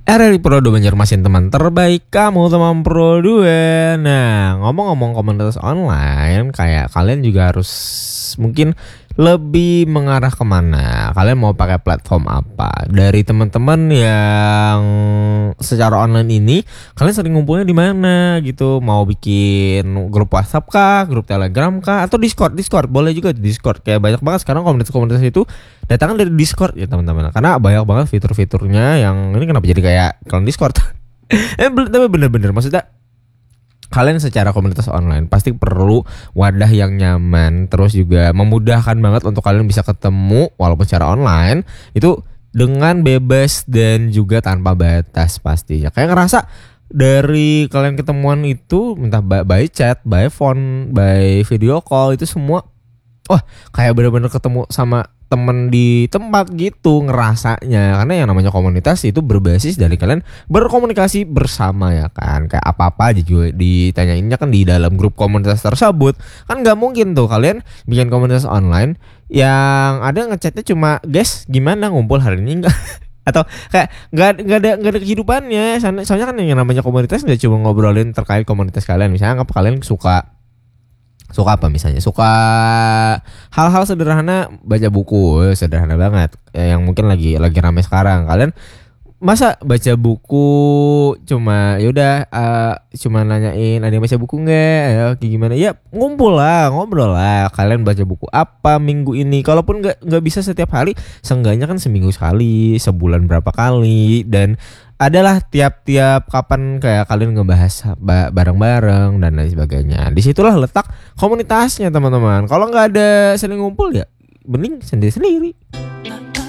RRI Pro 2 Banjarmasin, teman terbaik kamu, teman Pro 2. Nah, ngomong-ngomong komunitas online, kayak kalian juga harus mungkin lebih mengarah kemana. Kalian mau pakai platform apa? Dari teman-teman yang secara online ini, kalian sering ngumpulnya di mana gitu? Mau bikin grup WhatsApp kah, grup Telegram kah, atau Discord? Discord boleh juga di Discord. Kayak banyak banget sekarang komunitas-komunitas itu datangnya dari Discord ya teman-teman. Karena banyak banget fitur-fiturnya yang ini kenapa jadi kayak kalian Discord. Tapi bener-bener maksudnya kalian secara komunitas online pasti perlu wadah yang nyaman, terus juga memudahkan banget untuk kalian bisa ketemu walaupun secara online itu dengan bebas dan juga tanpa batas pastinya. Kayak ngerasa dari kalian ketemuan itu entah by chat, by phone, by video call itu semua wah kayak bener-bener ketemu sama temen di tempat gitu ngerasanya. Karena yang namanya komunitas itu berbasis dari kalian berkomunikasi bersama ya kan. Kayak apa-apa aja juga ditanyainnya kan di dalam grup komunitas tersebut. Kan gak mungkin tuh kalian bikin komunitas online yang ada ngechatnya cuma guys gimana ngumpul hari ini enggak atau kayak nggak ada kehidupannya. Soalnya kan yang namanya komunitas nggak cuma ngobrolin terkait komunitas kalian. Misalnya apa kalian suka apa misalnya, suka hal-hal sederhana, baca buku sederhana banget yang mungkin lagi ramai sekarang. Kalian masa baca buku cuma yaudah cuma nanyain ada yang baca buku nggak ya, kayak gimana ya, ngumpul lah, ngobrol lah, kalian baca buku apa minggu ini. Kalaupun nggak bisa setiap hari, seenggaknya kan seminggu sekali, sebulan berapa kali, dan adalah tiap-tiap kapan kayak kalian ngebahas bareng-bareng dan lain sebagainya. Disitulah letak komunitasnya teman-teman. Kalau nggak ada sering ngumpul ya mending sendiri-sendiri.